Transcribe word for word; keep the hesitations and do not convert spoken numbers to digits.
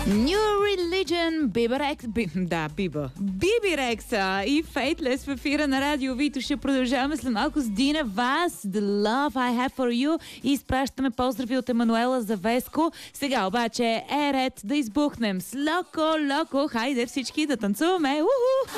New Religion, Biba Rex, би, да, Биба, Биби Рекса и Faithless в ефира на Радио Вито. Ще продължаваме след малко с Дина Вас, The Love I Have For You, и изпращаме поздрави от Емануела за Веско. Сега обаче е ред да избухнем с Локо Локо. Хайде всички да танцуваме! Уху!